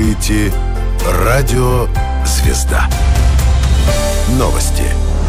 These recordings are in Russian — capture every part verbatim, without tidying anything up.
слушаете радио «Звезда». Новости.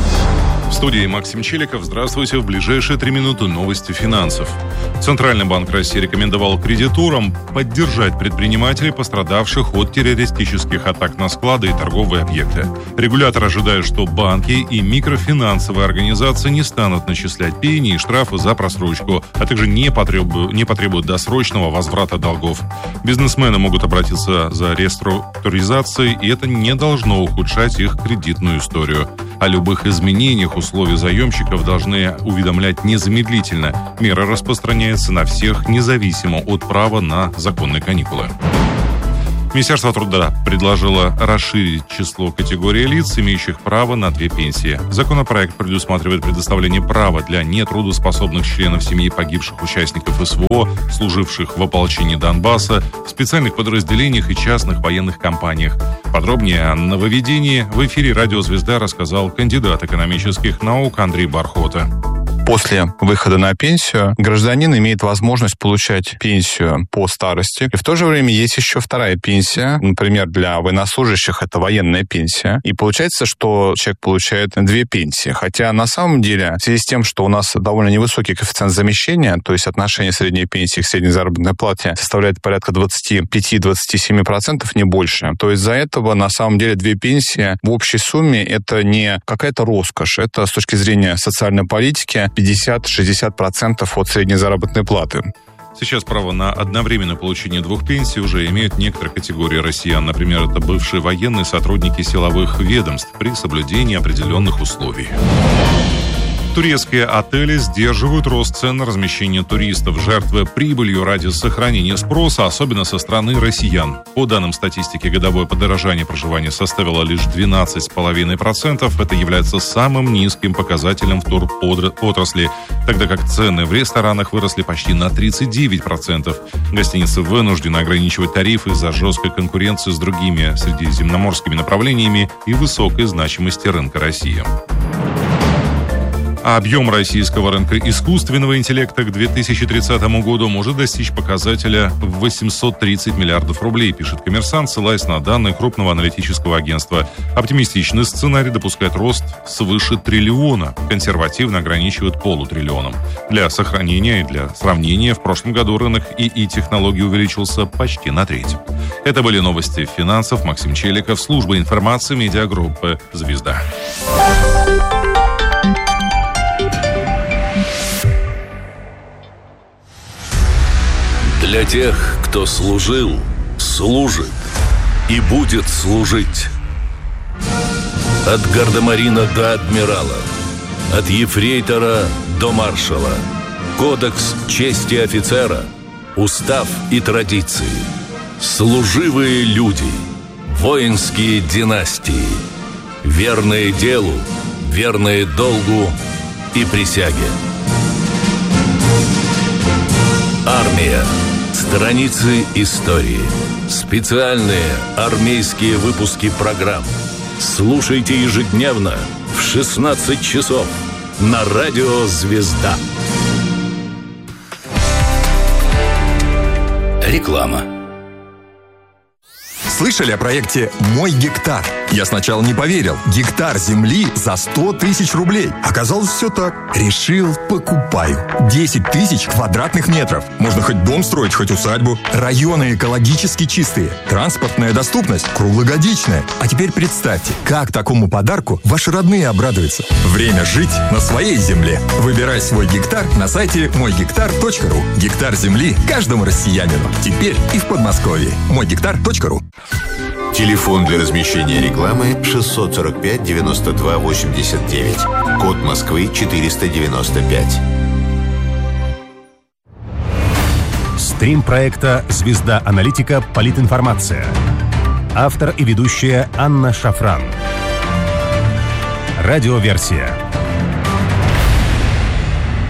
В студии Максим Челиков. Здравствуйте. В ближайшие три минуты новости финансов. Центральный банк России рекомендовал кредиторам поддержать предпринимателей, пострадавших от террористических атак на склады и торговые объекты. Регулятор ожидает, что банки и микрофинансовые организации не станут начислять пени и штрафы за просрочку, а также не потребуют, не потребуют досрочного возврата долгов. Бизнесмены могут обратиться за реструктуризацией, и это не должно ухудшать их кредитную историю. О любых изменениях условий заемщиков должны уведомлять незамедлительно. Мера распространяется на всех, независимо от права на законные каникулы. Министерство труда предложило расширить число категорий лиц, имеющих право на две пенсии. Законопроект предусматривает предоставление права для нетрудоспособных членов семьи погибших участников СВО, служивших в ополчении Донбасса, в специальных подразделениях и частных военных компаниях. Подробнее о нововведении в эфире «Радио Звезда» рассказал кандидат экономических наук Андрей Бархота. После выхода на пенсию гражданин имеет возможность получать пенсию по старости. И в то же время есть еще вторая пенсия. Например, для военнослужащих это военная пенсия. И получается, что человек получает две пенсии. Хотя на самом деле, в связи с тем, что у нас довольно невысокий коэффициент замещения, то есть отношение средней пенсии к средней заработной плате составляет порядка двадцать пять - двадцать семь процентов, не больше. То из-за этого на самом деле две пенсии в общей сумме это не какая-то роскошь. Это с точки зрения социальной политики пятьдесят-шестьдесят процентов от средней заработной платы. Сейчас право на одновременное получение двух пенсий уже имеют некоторые категории россиян. Например, это бывшие военные, сотрудники силовых ведомств при соблюдении определенных условий. Турецкие отели сдерживают рост цен на размещение туристов, жертвуя прибылью ради сохранения спроса, особенно со стороны россиян. По данным статистики, годовое подорожание проживания составило лишь двенадцать целых пять десятых процента. Это является самым низким показателем в туротрасли, тогда как цены в ресторанах выросли почти на тридцать девять процентов. Гостиницы вынуждены ограничивать тарифы из-за жесткой конкуренции с другими средиземноморскими направлениями и высокой значимости рынка России. А объем российского рынка искусственного интеллекта к две тысячи тридцатому году может достичь показателя в восемьсот тридцать миллиардов рублей, пишет «Коммерсант», ссылаясь на данные крупного аналитического агентства. Оптимистичный сценарий допускает рост свыше триллиона, консервативно ограничивает полутриллионом. Для сохранения и для сравнения, в прошлом году рынок ИИ-технологий увеличился почти на треть. Это были новости финансов. Максим Челиков, служба информации медиагруппы «Звезда». Для тех, кто служил, служит и будет служить. От гардемарина до адмирала, от ефрейтора до маршала. Кодекс чести офицера, устав и традиции. Служивые люди, воинские династии. Верные делу, верные долгу и присяге. Армия. Страницы истории. Специальные армейские выпуски программ. Слушайте ежедневно в шестнадцать часов на радио «Звезда». Реклама. Слышали о проекте «Мой гектар»? Я сначала не поверил. Гектар земли за сто тысяч рублей. Оказалось, все так. Решил, покупаю. десять тысяч квадратных метров. Можно хоть дом строить, хоть усадьбу. Районы экологически чистые. Транспортная доступность круглогодичная. А теперь представьте, как такому подарку ваши родные обрадуются. Время жить на своей земле. Выбирай свой гектар на сайте мой гектар точка ру. Гектар земли каждому россиянину. Теперь и в Подмосковье. мой гектар точка ру. Телефон для размещения рекламы шестьсот сорок пять девяносто два восемьдесят девять. Код Москвы четыреста девяносто пять. Стрим проекта «Звезда Аналитика. Политинформация». Автор и ведущая Анна Шафран. Радиоверсия.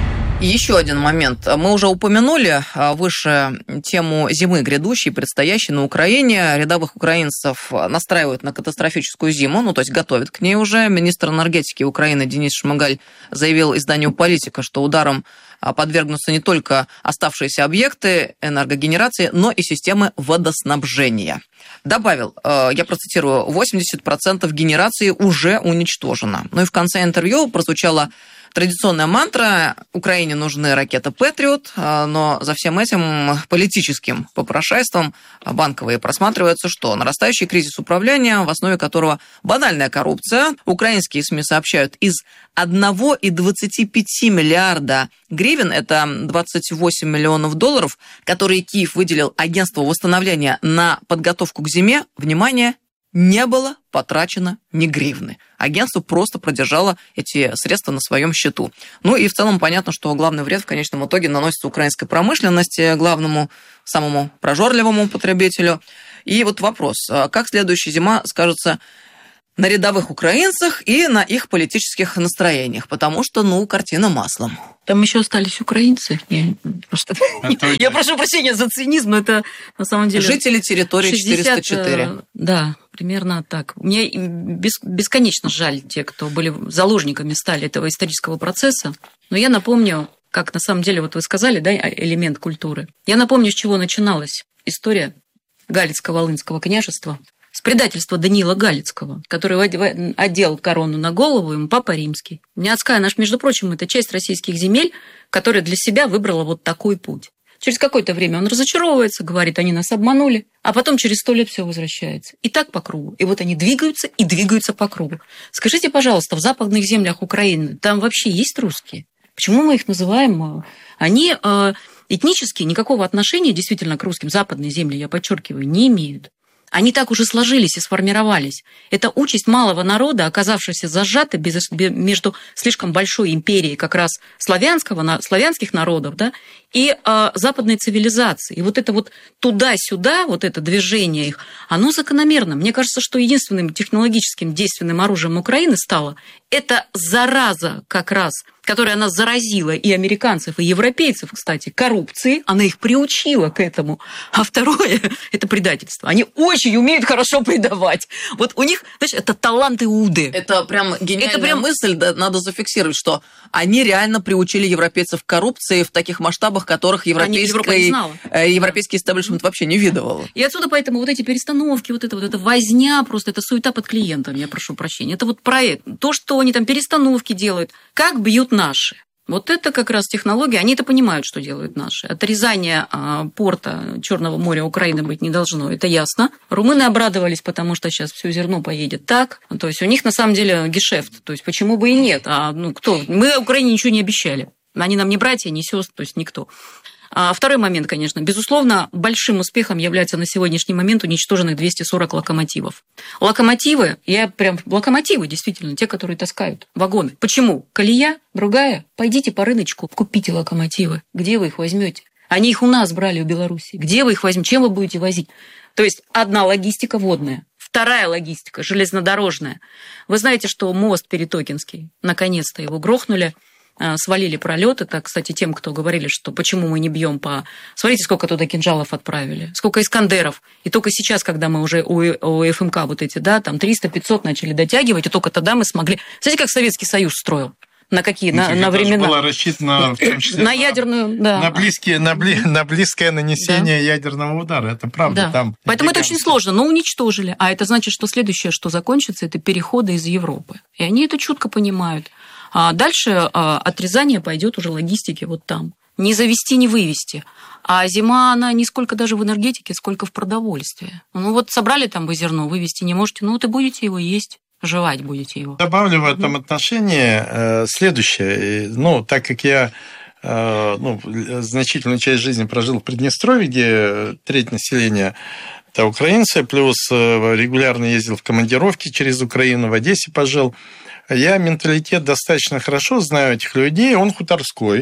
И еще один момент. Мы уже упомянули выше тему зимы грядущей, предстоящей на Украине. Рядовых украинцев настраивают на катастрофическую зиму, ну, то есть готовят к ней уже. Министр энергетики Украины Денис Шмыгаль заявил изданию «Политика», что ударом подвергнутся не только оставшиеся объекты энергогенерации, но и системы водоснабжения. Добавил, я процитирую, восемьдесят процентов генерации уже уничтожено. Ну и в конце интервью прозвучала традиционная мантра: Украине нужны ракеты «Патриот», но за всем этим политическим попрошайством Банковой просматривается что? Нарастающий кризис управления, в основе которого банальная коррупция. Украинские СМИ сообщают, из одного целых двадцати пяти миллиарда гривен, это двадцать восемь миллионов долларов, которые Киев выделил агентству восстановления на подготовку к зиме, внимание, не было потрачено ни гривны. Агентство просто продержало эти средства на своем счету. Ну и в целом понятно, что главный вред в конечном итоге наносится украинской промышленности, главному, самому прожорливому потребителю. И вот вопрос, как следующая зима скажется на рядовых украинцах и на их политических настроениях, потому что, ну, картина маслом. Там еще остались украинцы. Я, просто... Я прошу прощения за цинизм, но это на самом деле... Жители территории четыреста четыре. Да, примерно так. Мне бесконечно жаль тех, кто были заложниками стали этого исторического процесса. Но я напомню, как на самом деле, вот вы сказали, да, элемент культуры. Я напомню, с чего начиналась история Галицко-Волынского княжества. С предательства Даниила Галицкого, который одел корону на голову, ему Папа Римский. Неадская, наш, между прочим, это часть российских земель, которая для себя выбрала вот такой путь. Через какое-то время он разочаровывается, говорит, они нас обманули, а потом через сто лет все возвращается. И так по кругу. И вот они двигаются и двигаются по кругу. Скажите, пожалуйста, в западных землях Украины там вообще есть русские? Почему мы их называем? Они этнически никакого отношения действительно к русским, западные земли, я подчеркиваю, не имеют. Они так уже сложились и сформировались. Это участь малого народа, оказавшегося зажатой между слишком большой империей как раз славянского, славянских народов, да, и э, западной цивилизации. И вот это вот туда-сюда, вот это движение их, оно закономерно. Мне кажется, что единственным технологическим действенным оружием Украины стало это зараза как раз, которая она заразила и американцев, и европейцев, кстати, коррупцией, она их приучила к этому. А второе – это предательство. Они очень умеют хорошо предавать. Вот у них, знаешь, это талант Иуды. Это прям гениальная это прям... мысль, да, надо зафиксировать, что они реально приучили европейцев к коррупции в таких масштабах, которых европейский, европейский истеблишмент вообще не видывал. И отсюда поэтому вот эти перестановки, вот это вот эта возня, просто это суета под клиентом, я прошу прощения. Это вот проект. То, что они там перестановки делают, как бьют наши. Вот это как раз технология, они это понимают, что делают наши. Отрезание а, порта Черного моря Украины быть не должно, это ясно. Румыны обрадовались, потому что сейчас все зерно поедет так. То есть у них на самом деле гешефт, то есть почему бы и нет. А ну кто? Мы Украине ничего не обещали. Они нам не братья, не сестры, то есть никто. А второй момент, конечно, безусловно, большим успехом является на сегодняшний момент уничтоженных двести сорок локомотивов. Локомотивы, я прям локомотивы, действительно, те, которые таскают вагоны. Почему? Колея другая. Пойдите по рыночку, купите локомотивы. Где вы их возьмете? Они их у нас брали в Беларуси. Где вы их возьмете? Чем вы будете возить? То есть одна логистика водная. Вторая логистика железнодорожная. Вы знаете, что мост Перетокинский, наконец-то его грохнули, свалили пролет. Это, кстати, тем, кто говорили, что почему мы не бьем по... Смотрите, сколько туда кинжалов отправили, сколько искандеров. И только сейчас, когда мы уже у, у эф эм ка вот эти, да, там триста-пятьсот начали дотягивать, и только тогда мы смогли... Смотрите, как Советский Союз строил. На какие? Ну, на, на времена? Была рассчитана в том числе на ядерную, да. На, близкие, на, бли, на близкое нанесение да. ядерного удара. Это правда. Да. Там Поэтому это очень сложно, но уничтожили. А это значит, что следующее, что закончится, это переходы из Европы. И они это чутко понимают. А дальше отрезание пойдет уже логистике вот там. Не завести, не вывести. А зима, она не сколько даже в энергетике, сколько в продовольствии. Ну вот собрали там вы зерно, вывести не можете, ну вот и будете его есть. Жевать будете его. Добавлю в этом отношении э, следующее. Ну, так как я э, ну, значительную часть жизни прожил в Приднестровье, где треть населения – это украинцы, плюс э, регулярно ездил в командировки через Украину, в Одессе пожил. Я менталитет достаточно хорошо знаю этих людей. Он хуторской.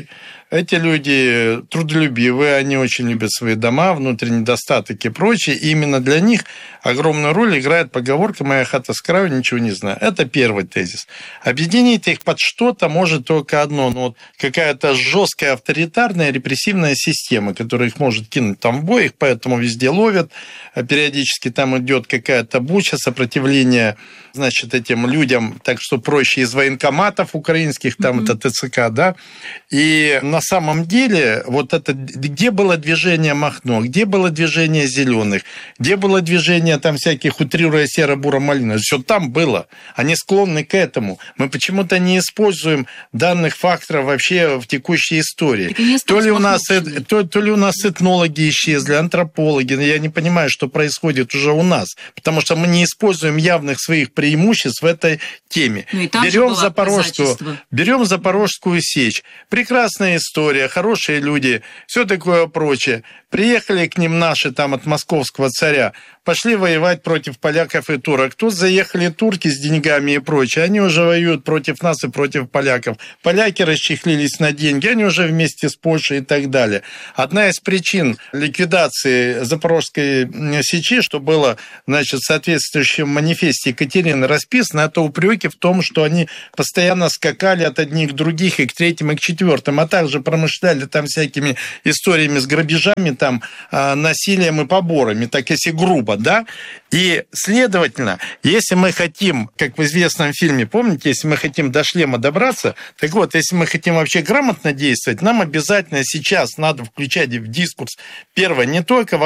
Эти люди трудолюбивые, они очень любят свои дома, внутренний достаток и прочее. И именно для них огромную роль играет поговорка «моя хата с краю, ничего не знаю». Это первый тезис. Объединить их под что-то может только одно. Ну, вот какая-то жесткая авторитарная репрессивная система, которая их может кинуть там в бой, их поэтому везде ловят. Периодически там идет какая-то буча, сопротивление, значит, этим людям, так что проще из военкоматов украинских, там mm-hmm. это ТЦК, да. И на самом деле, вот это, где было движение Махно, где было движение зеленых, где было движение там всяких, утрируя серо-буро-малиновых, все там было. Они склонны к этому. Мы почему-то не используем данных факторов вообще в текущей истории. То ли, у нас, то, то ли у нас этнологи исчезли, антропологи, я не понимаю, что происходит уже у нас, потому что мы не используем явных своих преимуществ в этой теме. Ну, берем Запорожскую, берем Запорожскую сечь. Прекрасная история, хорошие люди, все такое прочее. Приехали к ним наши там от московского царя, пошли воевать против поляков и турок. Тут заехали турки с деньгами и прочее. Они уже воюют против нас и против поляков. Поляки расчехлились на деньги, они уже вместе с Польшей и так далее. Одна из причин ликвидации Запорожской сечи, что было, значит, в соответствующем манифесте Екатерины расписано, это упреки в том, что они постоянно скакали от одних к других и к третьим, и к четвертым, а также промышляли там всякими историями с грабежами, там, насилием и поборами, так если грубо, да? И, следовательно, если мы хотим, как в известном фильме, помните, если мы хотим до шлема добраться, так вот, если мы хотим вообще грамотно действовать, нам обязательно сейчас надо включать в дискурс, первое, не только